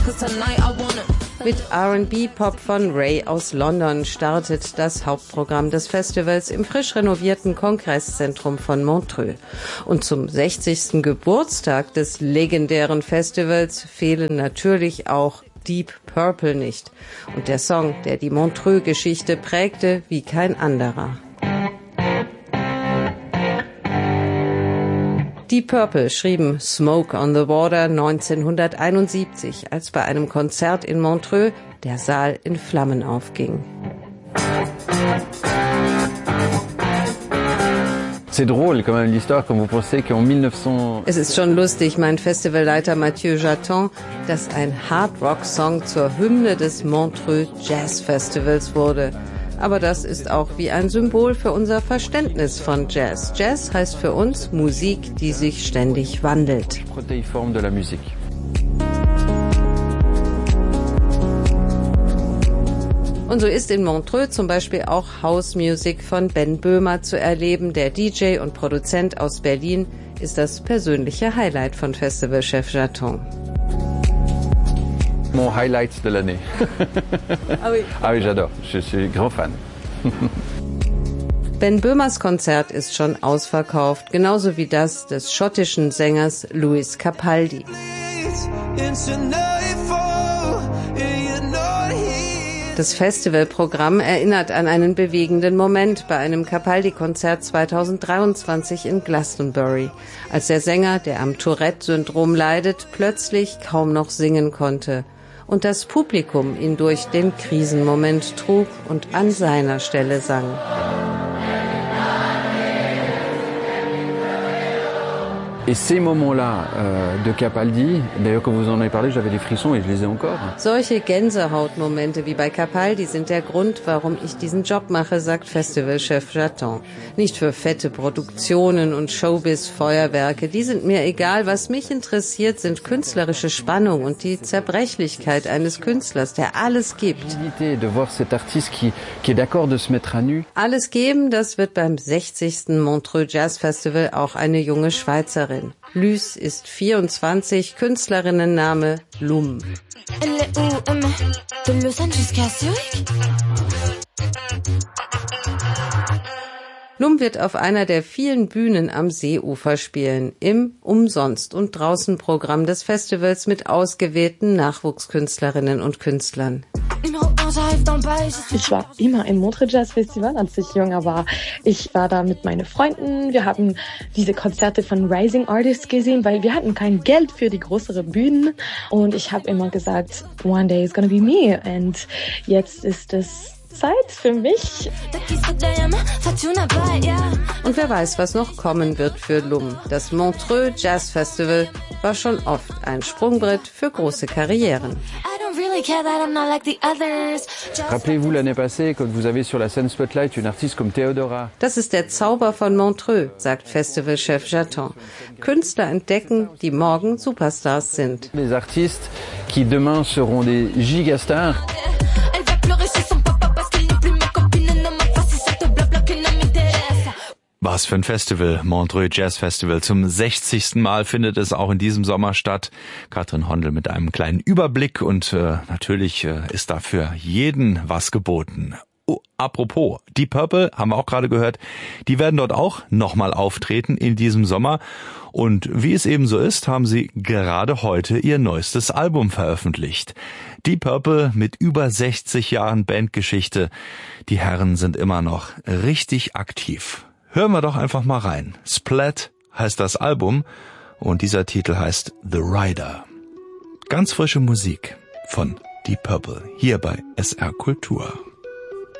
Mit R&B-Pop von Ray aus London startet das Hauptprogramm des Festivals im frisch renovierten Kongresszentrum von Montreux. Und zum 60. Geburtstag des legendären Festivals fehlen natürlich auch Deep Purple nicht. Und der Song, der die Montreux-Geschichte prägte wie kein anderer. Deep Purple schrieben Smoke on the Water 1971, als bei einem Konzert in Montreux der Saal in Flammen aufging. Es ist schon lustig, mein Festivalleiter Mathieu Jaton, dass ein Hard-Rock-Song zur Hymne des Montreux Jazz Festivals wurde. Aber das ist auch wie ein Symbol für unser Verständnis von Jazz. Jazz heißt für uns Musik, die sich ständig wandelt. Und so ist in Montreux zum Beispiel auch House Music von Ben Böhmer zu erleben. Der DJ und Produzent aus Berlin ist das persönliche Highlight von Festivalchef Jaton. Mon highlight de l'année. Ah oui. Ah oui, j'adore. Je suis grand fan. Ben Böhmers Konzert ist schon ausverkauft, genauso wie das des schottischen Sängers Lewis Capaldi. Das Festivalprogramm erinnert an einen bewegenden Moment bei einem Capaldi-Konzert 2023 in Glastonbury, als der Sänger, der am Tourette-Syndrom leidet, plötzlich kaum noch singen konnte und das Publikum ihn durch den Krisenmoment trug und an seiner Stelle sang. Et ces moments-là de Capaldi, d'ailleurs quand vous en avez parlé, j'avais des frissons et je les ai encore. Solche Gänsehautmomente wie bei Capaldi sind der Grund, warum ich diesen Job mache, sagt Festivalchef Jaton. Nicht für fette Produktionen und Showbiz-Feuerwerke, die sind mir egal. Was mich interessiert, sind künstlerische Spannung und die Zerbrechlichkeit eines Künstlers, der alles gibt. Alles geben, das wird beim 60. Montreux Jazz Festival auch eine junge Schweizerin. Lys ist 24, Künstlerinnenname Lum. Lum wird auf einer der vielen Bühnen am Seeufer spielen, im Umsonst- und Draußen-Programm des Festivals mit ausgewählten Nachwuchskünstlerinnen und Künstlern. Ich war immer im Montreux Jazz Festival, als ich jünger war. Ich war da mit meinen Freunden. Wir haben diese Konzerte von Rising Artists gesehen, weil wir hatten kein Geld für die größeren Bühnen. Und ich habe immer gesagt, one day it's gonna be me. Und jetzt ist es Zeit für mich. Und wer weiß, was noch kommen wird für Lum. Das Montreux Jazz Festival war schon oft ein Sprungbrett für große Karrieren. Rappelez-vous l'année passée, quand vous avez sur la scène Spotlight une artiste comme Theodora. Das ist der Zauber von Montreux, sagt Festivalchef Jaton. Künstler entdecken, die morgen Superstars sind. Les artistes qui demain seront des gigastars. Was für ein Festival, Montreux Jazz Festival. Zum 60. Mal findet es auch in diesem Sommer statt. Katrin Hondel mit einem kleinen Überblick und natürlich ist da für jeden was geboten. Oh, apropos, Deep Purple, haben wir auch gerade gehört, die werden dort auch nochmal auftreten in diesem Sommer. Und wie es eben so ist, haben sie gerade heute ihr neuestes Album veröffentlicht. Deep Purple mit über 60 Jahren Bandgeschichte. Die Herren sind immer noch richtig aktiv. Hören wir doch einfach mal rein. Splat heißt das Album und dieser Titel heißt The Rider. Ganz frische Musik von Deep Purple hier bei SR Kultur.